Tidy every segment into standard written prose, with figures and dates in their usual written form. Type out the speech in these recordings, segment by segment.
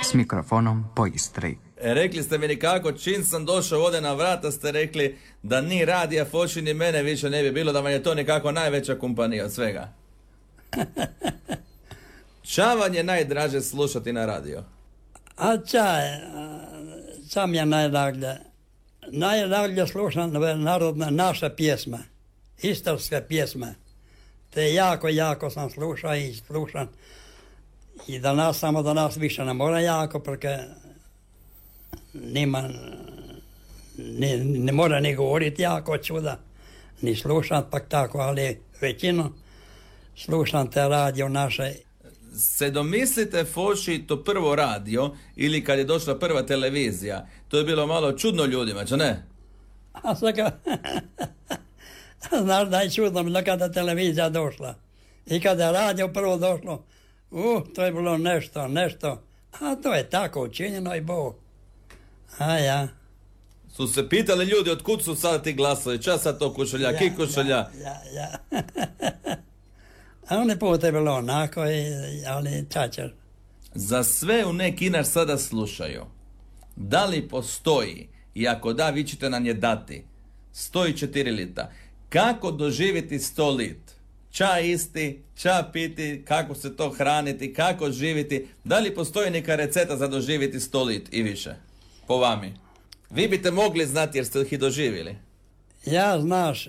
s mikrofonom po Istri. Rekli ste mi nikako, čim sam došao ovdje na vrata, ste rekli da ni radija Foši ni mene više ne bi bilo, da vam je to nekako najveća kompanija od svega. Ča vam je najdraže slušati na radio? A ča mi je najdraže? Najdraže slušam narodna naša pjesma, istarska pjesma. Te jako sam slušao i slušam. I samo danas više ne mora jako, porque ne mora ni govoriti jako čuda, ni slušat pak tako, ali većinu slušam te radio naše. Se domislite, Foši, to prvo radio ili kad je došla prva televizija, to je bilo malo čudno ljudima, če ne? A svaka, znaš da je čudno bilo kada je televizija došla. I kada je radio prvo došlo, to je bilo nešto. A to je tako učinjeno i Bog. A ja. Su se pitali ljudi otkud su sad ti glasovi, čas sad to kušalja, ki kušalja? Ja. A one put je bilo onako, ali čačer. Za sve u neki nas sada slušaju. Da li postoji, i ako da, vi ćete nam je dati, 104 lita. Kako doživjeti 100 lit? Ča isti, ča piti, kako se to hraniti, kako živiti. Da li postoji neka receta za doživjeti 100 lit i više? Po vami. Vi biste mogli znati jer ste ih i doživjeli. Ja znaš,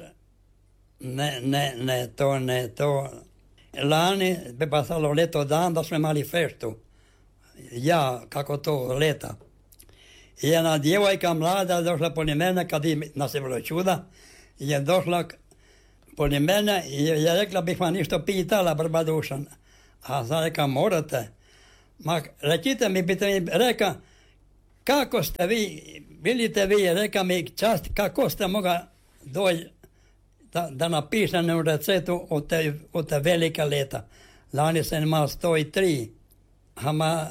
ne to. Lani bi pasalo leto dan da smo imali feštu. Ja, kako to leta. I jedna djevojka mlada došla po mene, kad nas je bilo čuda, je došla po mene i je rekla bih vam ništo pitala, Brbadušan. A sam rekao, morate. Ma, recite mi, biste mi reka, kako ste vi, bilite vi, reka mi čast, kako ste moga doći da napišem u recetu od te velike leta. Lani sam ima 103. Ama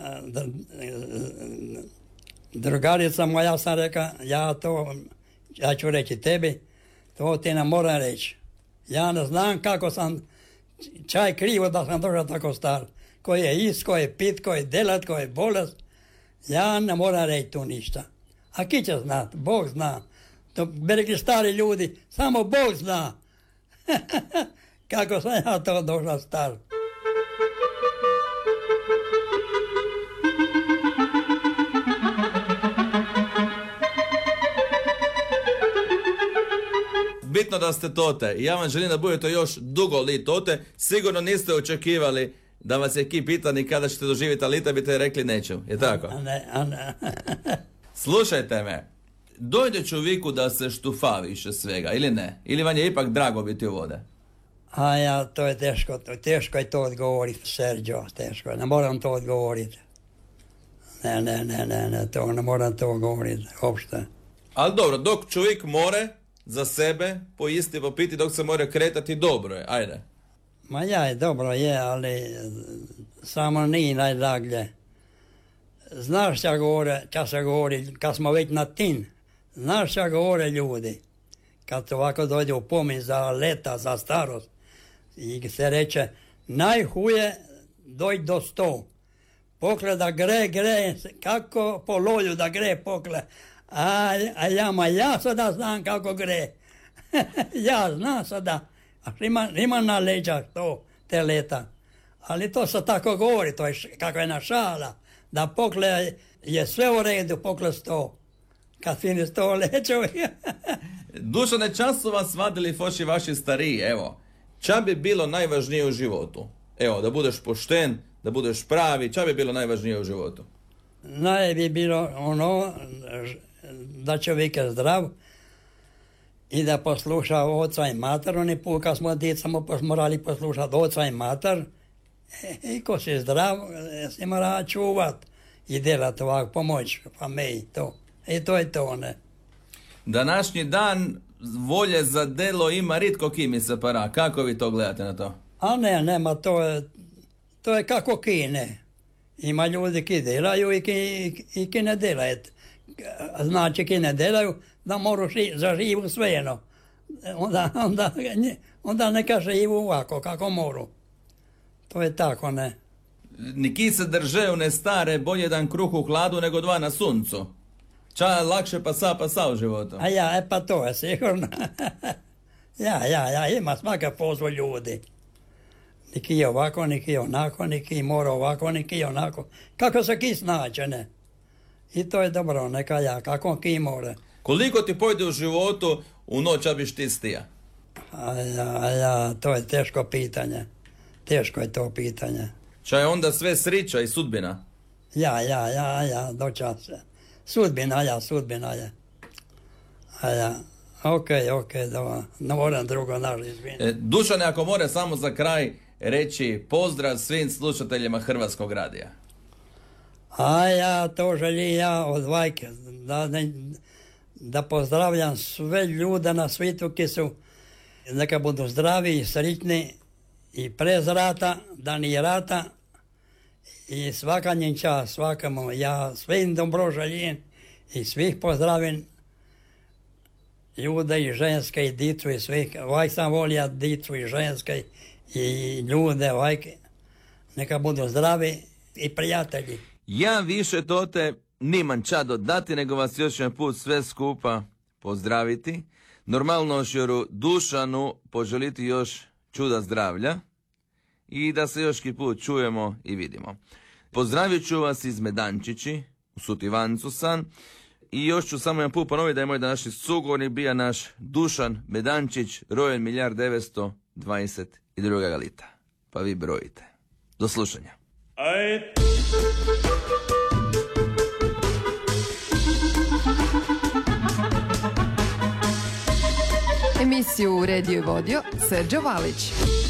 drugarica moja sam reka, ja ću reći tebi, to ti ne moram reći. Ja ne znam kako sam čaj krivo da sam došao tako star. Koji je ist, koji je pit, koji je delat, koji je bolest. Ja ne moram reći tu ništa. A ki će znat? Bog zna. To bi rekli stari ljudi, samo Bog zna. Kako sam ja to došao star. Bitno da ste tote i ja vam želim da budete još dugo li tote. Sigurno niste očekivali da vas je ki pita ni kada ćete doživjeti, ali biste rekli neću. Je tako? Ne. Slušajte me. Dojde čovjeku da se štufa više svega, ili ne? Ili vam je ipak drago biti u vode? A ja, to je teško je to odgovoriti, Sergio, teško je. Ne moram to odgovoriti. Ne, to ne moram to govoriti, uopšte. Ali dobro, dok čovjek more za sebe pojisti, popiti, dok se more kretati, dobro je, ajde. Ma ja, dobro je, ali samo nije najdraglje. Znaš šta govore, kad smo već na tin, znaš šta govore ljudi, kad ovako dođe u pomin za leta, za starost, i se reče, najhuje doći do 100. Pokle da gre, kako po lolju da gre pokle. Ja sada znam kako gre. Ja znam sada. A ima na leđa te leta. Ali to se tako govori, to je kako je šala. Da pokle je sve u redu, pokle 100. Kad fini 100 leđovi. Dušane, čas su vas vadili, Foši, vaši stariji, evo. Ča bi bilo najvažnije u životu? Evo, da budeš pošten, da budeš pravi, ča bi bilo najvažnije u životu? Naj bi bilo ono, da čovjek je zdrav i da posluša oca i mater. Oni put kad smo djeca morali poslušati oca i mater. I ko si zdrav, se mora čuvat i delat ovak, pomoć familiji, to. I to je to, ne. Današnji dan volje za delo ima ritko kimi se para. Kako vi to gledate na to? A nema, to je kako ki ne. Ima ljudi ki delaju i ki ne delaju. Znači ki ne delaju, da moru za živu svejedno. Onda neka živu ovako, kako moru. To je tako, ne. Niki se drže one stare, bolje jedan kruh u hladu nego dva na suncu. Ča lakše pa sa u životu. A ja, pa to je sigurno. Ja, ima svaka pozvo ljudi. Niki je ovako, niki je onako, niki mora ovako, niki je onako. Kako se ki snaće, ne? I to je dobro, neka ja, kako ki more. Koliko ti pojde u životu u noć, a biš ti stija? To je teško pitanje. Teško je to pitanje. Ča je onda sve srića i sudbina? Ja, dočas se. Sudbina je. Okej, dobro. Ne moram drugo naš izviniti. Dušane, ako more samo za kraj reći pozdrav svim slušateljima Hrvatskog radija. Ja to želim od vajke, da pozdravljam sve ljude na svijetu ki su, neka budu zdravi i sretni i prez rata, da ni rata, i svaka njen čas, svakamu, ja svim dobro želim i svih pozdravim, ljude i ženske i dicu i svih, vajk sam volio dicu i ženske i ljude, vajke, neka budu zdravi i prijatelji. Ja više tote nimam ča dodati, nego vas još jedan put sve skupa pozdraviti. Normalno šjoru Dušanu poželiti još čuda zdravlja i da se još ki put čujemo i vidimo. Pozdravit ću vas iz Medančići, u Sutivancu san, i još ću samo jedan put ponoviti da je moj današnji sugovornik bio naš Dušan Medančić, rojen 1922. lita. Pa vi brojite. Do slušanja. Emisiju uredio i vodio Srđo Valić.